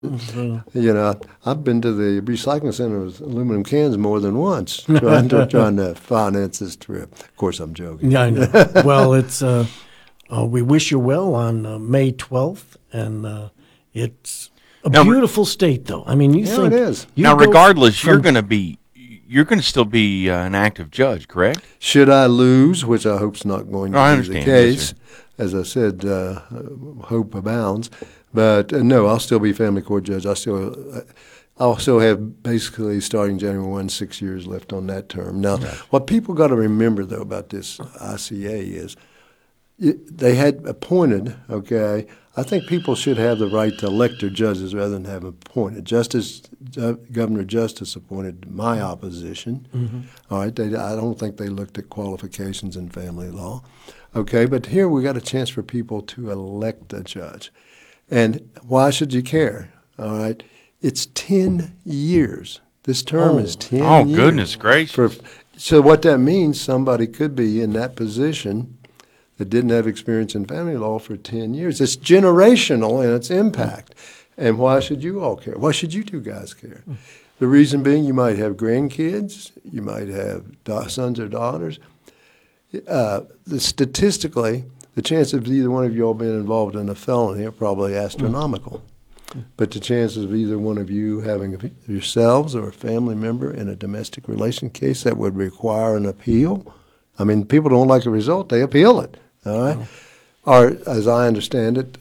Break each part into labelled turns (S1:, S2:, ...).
S1: You know, I've been to the recycling center with aluminum cans more than once trying to finance this trip. Of course, I'm joking.
S2: Yeah, I know. Well, it's we wish you well on May 12th, and it's a
S3: Now,
S2: beautiful state, though. I mean, you
S1: Yeah,
S2: think
S1: it is.
S2: you
S3: Now,
S2: go
S3: regardless,
S2: from-
S3: you're going to still be an active judge, correct?
S1: Should I lose, which I hope's not going to
S3: I
S1: be
S3: understand.
S1: the
S3: Yes,
S1: case,
S3: sir.
S1: as I said, hope abounds. But no, I'll still be family court judge. I'll still have basically starting January 1, 6 years left on that term. Now, what people got to remember though about this ICA is they had appointed. Okay, I think people should have the right to elect their judges rather than have them appointed. Governor Justice appointed my opposition. All right, I don't think they looked at qualifications in family law. Okay, but here we got a chance for people to elect a judge. And why should you care? All right, it's 10 years. This term is 10 years.
S3: Oh, goodness gracious.
S1: So what that means, somebody could be in that position that didn't have experience in family law for 10 years. It's generational in its impact. And why should you all care? Why should you two guys care? The reason being, you might have grandkids, you might have sons or daughters. Statistically, the chance of either one of you all being involved in a felony are probably astronomical. But the chances of either one of you having yourselves or a family member in a domestic relation case that would require an appeal, I mean, people don't like the result, they appeal it, all right? Or, as I understand it,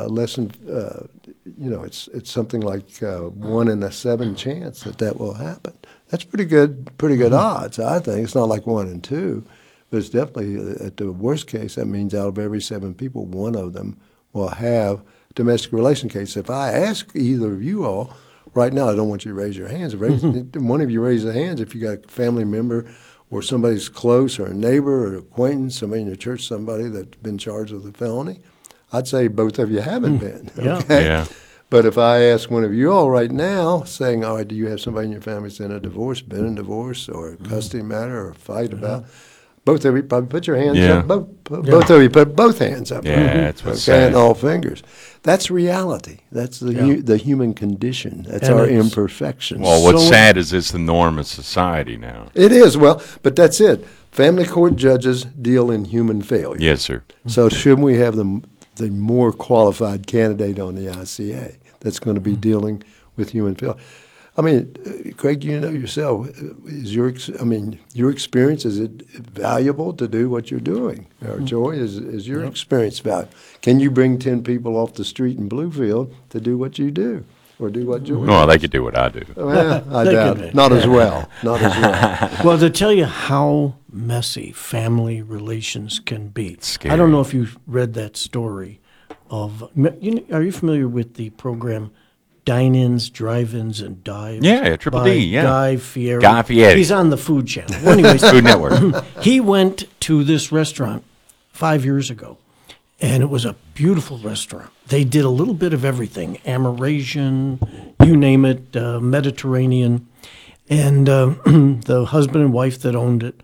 S1: it's something like 1 in a 7 chance that will happen. That's pretty good odds, I think. It's not like 1 in 2. But it's definitely, at the worst case, that means out of every 7 people, 1 of them will have a domestic relation case. If I ask either of you all, right now, I don't want you to raise your hands. One of you raise the hands if you got a family member or somebody's close or a neighbor or acquaintance, somebody in your church, somebody that's been charged with a felony. I'd say both of you haven't been. Okay?
S3: Yeah.
S1: But if I ask one of you all right now, saying, all right, do you have somebody in your family that's in a divorce, been in divorce, or a custody matter, or a fight about? Both of you probably put your hands up. Both of you put both hands up.
S3: Yeah, that's what's
S1: okay,
S3: sad.
S1: and all fingers. That's reality. That's the human condition. That's
S2: And
S1: our
S2: it's-
S1: imperfections.
S3: Well, what's
S2: So-
S3: sad is it's the norm of society now.
S1: It is. Well, but that's it. Family court judges deal in human failure.
S3: Yes, sir.
S1: So shouldn't we have the more qualified candidate on the ICA that's going to be dealing with human failure? I mean, Craig, you know yourself, your experience, is it valuable to do what you're doing? Or Joy, is your experience valuable? Can you bring 10 people off the street in Bluefield to do what you do or do what Joy
S3: Well,
S1: does?
S3: they could do what I do.
S1: Well, I
S2: They
S1: doubt
S2: could
S1: it.
S2: be.
S1: Not as well. Not as well.
S2: Well, to tell you how messy family relations can be.
S3: scary.
S2: I don't know if you've read that story of. Are you familiar with the program Dine-ins, Drive-ins, and Dives?
S3: Yeah, Triple
S2: by
S3: D, yeah.
S2: Guy Fieri.
S3: Guy Fieri.
S2: He's on the Food Channel. Well, anyways,
S3: Food Network.
S2: he went to this restaurant 5 years ago, and it was a beautiful restaurant. They did a little bit of everything, Amerasian, you name it, Mediterranean. And the husband and wife that owned it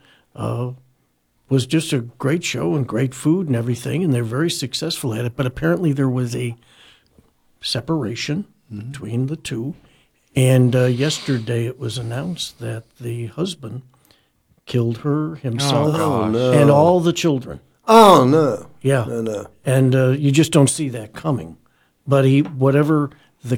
S2: was just a great show and great food and everything, and they're very successful at it. But apparently there was a separation between the two. And yesterday it was announced that the husband killed her, himself, and all the children.
S1: Oh, no.
S2: Yeah.
S1: No.
S2: And you just don't see that coming. But whatever the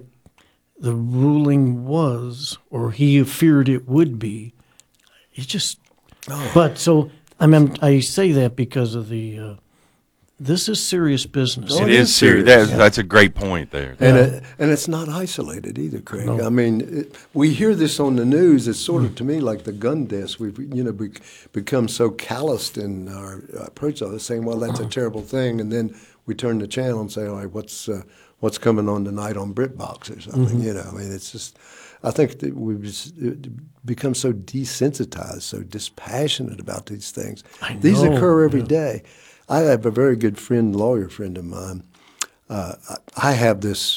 S2: ruling was, or he feared it would be, it just. But so I say that because of the. This is serious business.
S3: It is serious. That's a great point there.
S1: And it's not isolated either, Craig.
S2: No.
S1: I mean, we hear this on the news. It's sort of, to me, like the gun deaths. We've become so calloused in our approach to this, saying, well, that's a terrible thing. And then we turn the channel and say, all right, what's coming on tonight on BritBox or something? I mean, it's just, I think that we've just become so desensitized, so dispassionate about these things. These occur every day. I have a very good friend, lawyer friend of mine. I have this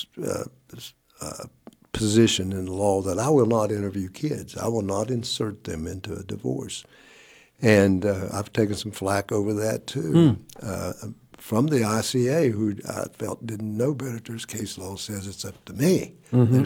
S1: position in the law that I will not interview kids. I will not insert them into a divorce. And I've taken some flack over that, too. from the ICA, who I felt didn't know better. Case law says it's up to me.